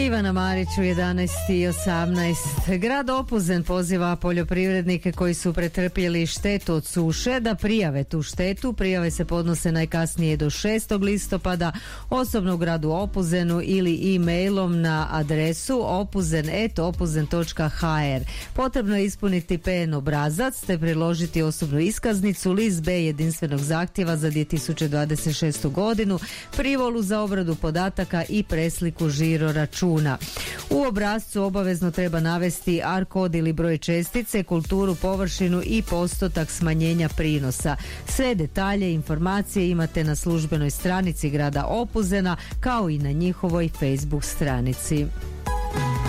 Ivana Marić u 11:18. Grad Opuzen poziva poljoprivrednike koji su pretrpjeli štetu od suše da prijave tu štetu. Prijave se podnose najkasnije do 6. listopada osobno u gradu Opuzenu ili e-mailom na adresu opuzen@opuzen.hr. Potrebno je ispuniti PN obrazac te priložiti osobnu iskaznicu, list B jedinstvenog zahtjeva za 2026. godinu, privolu za obradu podataka i presliku žiro računa. U obrascu obavezno treba navesti AR kod ili broj čestice, kulturu, površinu i postotak smanjenja prinosa. Sve detalje i informacije imate na službenoj stranici grada Opuzena kao i na njihovoj Facebook stranici.